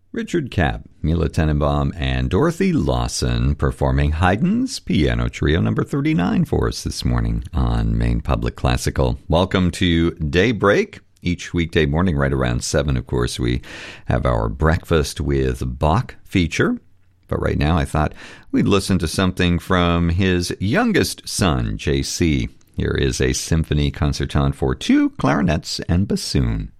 Richard Kapp, Mila Tenenbaum, and Dorothy Lawson performing Haydn's Piano Trio number 39 for us this morning on Maine Public Classical. Welcome to Daybreak. Each weekday morning right around 7, of course, we have our Breakfast with Bach feature. But right now I thought we'd listen to something from his youngest son, J.C. Here is a symphony concertant for 2 clarinets and bassoon.